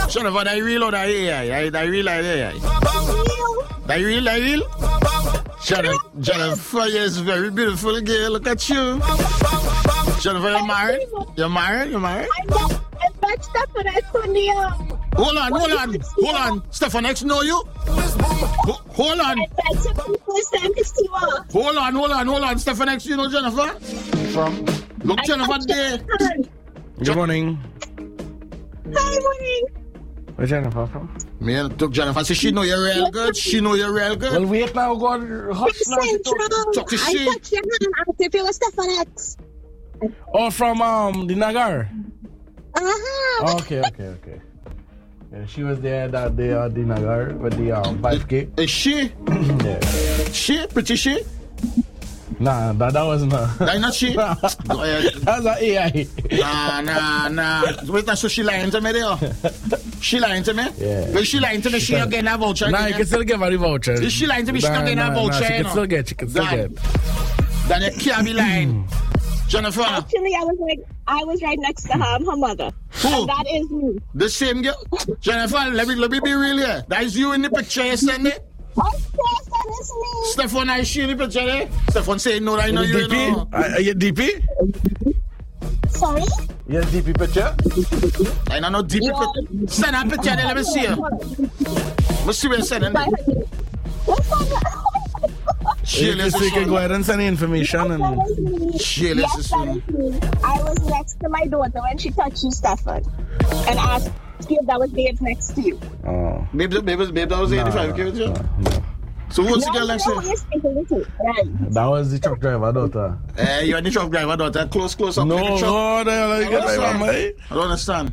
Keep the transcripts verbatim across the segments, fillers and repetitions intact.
Jennifer, that real or that A I? That real or that A I? That real, that real? Jennifer, Jennifer is very beautiful girl. Look at you. Jennifer, you're married? You're married? You're married? I'm not, I'm not Stefan X on the um. Hold on, hold on, hold on. Stefan X know you? Ho- hold on. Hold on, hold on, hold on. Stefan X, you know Jennifer? From? Look, Jennifer there. Good morning. Hi, morning. Where's Jennifer from? Me and took Jennifer. Say she know you're real good. She know you're real good. Well, wait now, God. Hot Talk to I she. touched your hand after if you were Stefan X. Oh, from um the Nagar. Uh-huh. Okay, okay, okay. Yeah, she was there that day at the Nagar with the um five K. Is she? Yeah. She? Pretty she? Nah, that, that wasn't her. That not she? Go ahead. That's an A I. Nah, nah, nah. Wait, that's so she lying to me there. She lying to me? Yeah. When she lying to me, she, she not getting a voucher. Nah, you can still get her the voucher. Is she lying to me? She nah, not getting nah, a voucher. Nah, she you can know? still get, she can still Then, get. then you can't be lying. Jennifer. Actually, I was like, I was right next to her, I'm her mother. Who? And that is me. The same girl. Jennifer, let me, let me be real here. That is you in the picture you send it? Of course, that is me. Stefan, I see the picture there. Stefan say no, I know you. D P? You know. Are you D P? Sorry? You D P picture? I don't know D P Yeah. picture. Send a picture there, let me see her. Let me see where you're sending it. What's that? Sheila, You can- you can go ahead and send the information. That and is me. Sheila, Yes, this that one. is me. I was next to my daughter when she touched you, Stefan, and asked if that was Dave next to you. Oh. Babe, babe, babe, that was eighty-five K with you? No, no. So who's the No, girl no, next no, to you? you're speaking to. Right. That was the truck driver daughter. Eh, you're the truck driver, daughter. Close, close up. No, to the truck. God, I like I don't it, driver, understand. mate. I don't understand.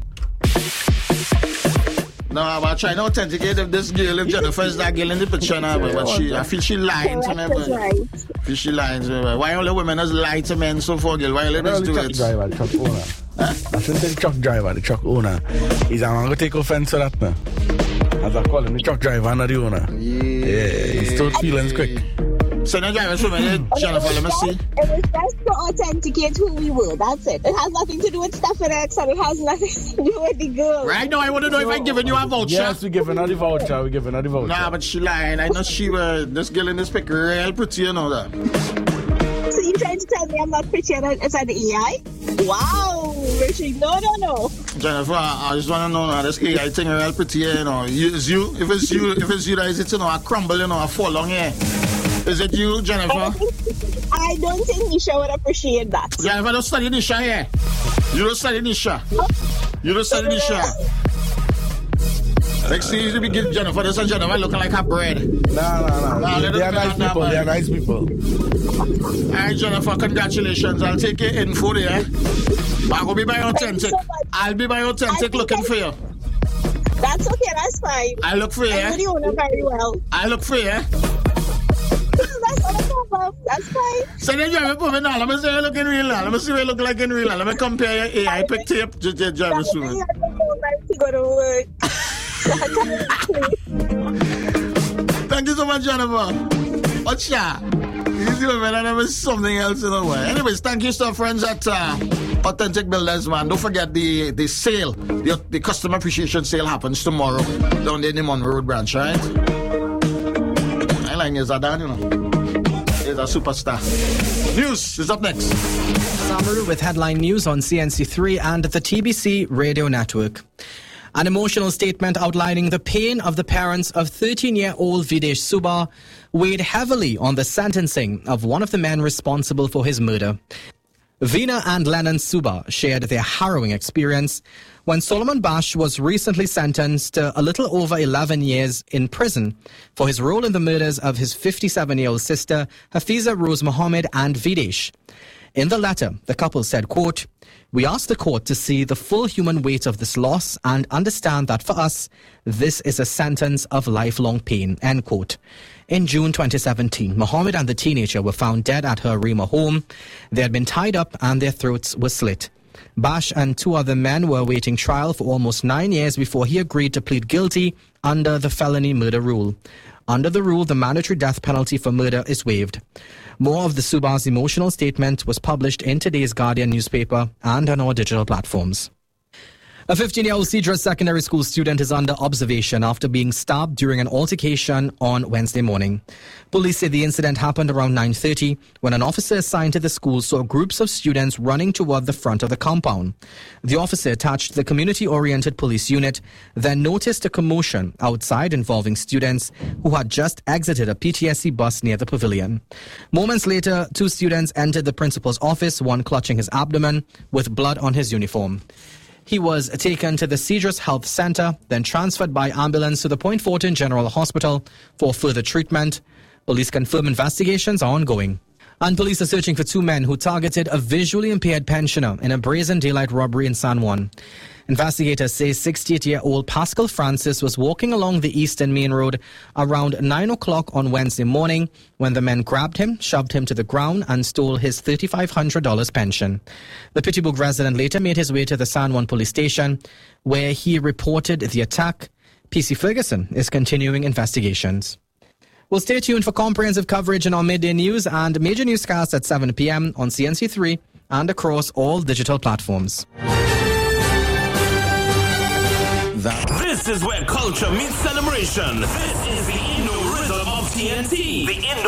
No, I'm trying to authenticate if this girl, if Jennifer is that girl in the picture now, but but she, I feel she lying to me, Correct is but right. I feel she lying to me. But why only women just lie to men so far, girl? Why only No, just the do truck it? driver, the truck owner. Huh? I shouldn't say the truck driver, the truck owner. He's I'm going to take offense to that now. As I call him, the truck driver, not the owner. Yeah, he's still feelings quick. So now driving so many, Jennifer, let me see. It was just to authenticate who we were. That's it. It has nothing to do with Stefan X, and it has nothing to do with the girl. Right now, I want to know if I'm giving you a voucher. Yes, we're giving her the voucher, we're giving her the voucher. Nah, but she lying. I know she was, this girl in this pic real pretty, you know that. So you trying to tell me I'm not pretty and it's an A I? Wow, Richie. No, no, no. Jennifer, I just want to know now, this A I thing real pretty, you know. You, it's you, if it's you, if it's you, that is it, you know, I crumble, you know, I fall on here. Is it you, I Jennifer? don't think, I don't think Nisha would appreciate that. Jennifer, don't study Nisha here. You don't study Nisha. You don't study Nisha. Next thing you be give Jennifer, this is Jennifer looking like her bread. Nah, nah, nah. Nah, let they us are nice go on people, that, they are man. nice people. Alright, Jennifer, congratulations. I'll take your info there. I'll be by authentic. so much. I'll be by I authentic think looking I- for you. That's okay, that's fine. I look for you. I know the owner very well. I look for you. That's not a problem. That's fine. So then you have to put me now. Let me see you look in real now. Let me see what you look like in real now. Let me compare your A I pic tape to your driver That's soon. why I don't know when to go to work. So I can't Thank you so much, Jennifer. What's that? Easy, man. And there was something else in the way. Anyways, thank you to our friends at uh, Authentic Builders, man. Don't forget the, the sale. The, the customer appreciation sale happens tomorrow down there in the Monroe Road branch, right? I like is that, you know. He's a superstar. News is up next. Samaru with headline news on C N C three and the T B C radio network. An emotional statement outlining the pain of the parents of thirteen-year-old Videsh Subba weighed heavily on the sentencing of one of the men responsible for his murder. Veena and Lennon Subba shared their harrowing experience when Solomon Bash was recently sentenced to a little over eleven years in prison for his role in the murders of his fifty-seven-year-old sister, Hafiza Rose Mohammed and Videsh. In the letter, the couple said, quote, "We ask the court to see the full human weight of this loss and understand that for us, this is a sentence of lifelong pain," end quote. In June twenty seventeen, Mohammed and the teenager were found dead at her Rima home. They had been tied up and their throats were slit. Bash and two other men were awaiting trial for almost nine years before he agreed to plead guilty under the felony murder rule. Under the rule, the mandatory death penalty for murder is waived. More of the Subba's emotional statement was published in today's Guardian newspaper and on our digital platforms. A fifteen-year-old Cedros Secondary School student is under observation after being stabbed during an altercation on Wednesday morning. Police say the incident happened around nine thirty when an officer assigned to the school saw groups of students running toward the front of the compound. The officer attached to the community-oriented police unit, then noticed a commotion outside involving students who had just exited a P T S C bus near the pavilion. Moments later, two students entered the principal's office, one clutching his abdomen with blood on his uniform. He was taken to the Cedros Health Center, then transferred by ambulance to the Point Fortin General Hospital for further treatment. Police confirm investigations are ongoing. And police are searching for two men who targeted a visually impaired pensioner in a brazen daylight robbery in San Juan. Investigators say sixty-eight-year-old Pascal Francis was walking along the Eastern Main Road around nine o'clock on Wednesday morning when the men grabbed him, shoved him to the ground and stole his three thousand five hundred dollars pension. The Pittibug resident later made his way to the San Juan police station where he reported the attack. P C Ferguson is continuing investigations. Well, stay tuned for comprehensive coverage in our midday news and major newscasts at seven p.m. on C N C three and across all digital platforms. This is where culture meets celebration. This is the Indo Rhythm of T N T. The Indo